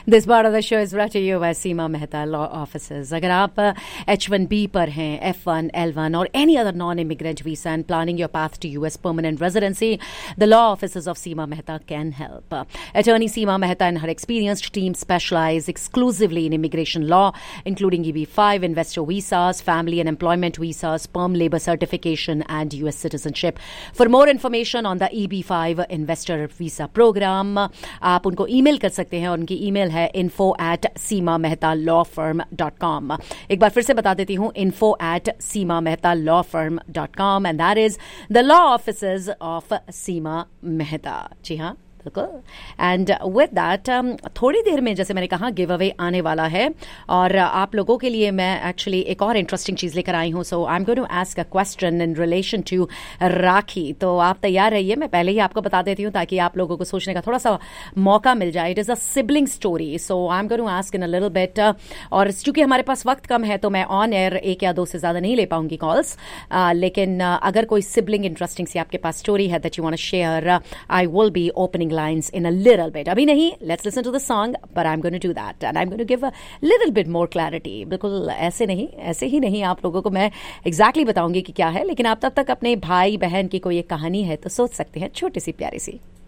This part of the show is brought to you by Seema Mehta Law Offices. अगर आप H1B पर हैं, F1, L1 or any other non-immigrant visa and planning your path to US permanent residency, the law offices of Seema Mehta can help. Attorney Seema Mehta and her experienced team specialize exclusively in immigration law, including EB-5, investor visas, family and employment visas, perm labor certification and US citizenship. For more information on the EB-5 investor visa program, आप उनको email कर सकते हैं और उनकी email है info@seemamehtallawfirm.com. एक बार फिर से बता देती हूँ, info@seemamehtallawfirm.com, and that is the law offices of Seema Mehta. जी हाँ, बिल्कुल. एंड विद दैट थोड़ी देर में, जैसे मैंने कहा, गिव अवे आने वाला है और आप लोगों के लिए मैं एक्चुअली एक और इंटरेस्टिंग चीज़ लेकर आई हूँ. सो I am going to ask a question in relation to राखी. तो आप तैयार रहिए. मैं पहले ही आपको बता देती हूँ ताकि आप लोगों को सोचने का थोड़ा सा मौका मिल जाए. It is a sibling story. So I am going to ask in a little bit. और चूंकि हमारे पास वक्त कम है तो मैं ऑन एयर एक या दो से ज़्यादा नहीं ले पाऊंगी कॉल्स. लेकिन अगर कोई सिबलिंग इंटरेस्टिंग सी आपके पास स्टोरी है that you want to share, I will be opening lines in a little bit. अभी नहीं, let's listen to the song, but I'm going to do that and I'm going to give a little bit more clarity. बिल्कुल ऐसे ही नहीं आप लोगों को मैं exactly बताऊंगी कि क्या है, लेकिन आप तब तक अपने भाई बहन की कोई एक कहानी है तो सोच सकते हैं, छोटी सी प्यारी सी.